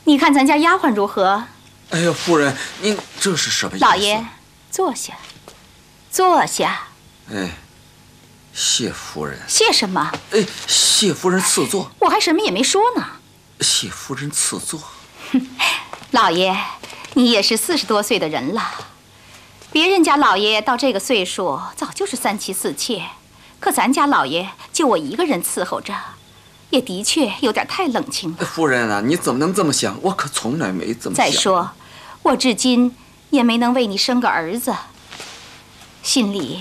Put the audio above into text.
你看咱家丫鬟如何？ 哎呀，夫人，您这是什么意思？ 老爷，坐下，坐下。 哎，谢夫人。 谢什么？ 哎，谢夫人赐座。 我还什么也没说呢。 谢夫人赐座。 老爷，你也是40多岁的人了，别人家老爷到这个岁数早就是3妻4妾，可咱家老爷就我一个人伺候着，也的确有点太冷清了。 夫人啊，你怎么能这么想？我可从来没这么想。 再说，我至今也没能为你生个儿子，心里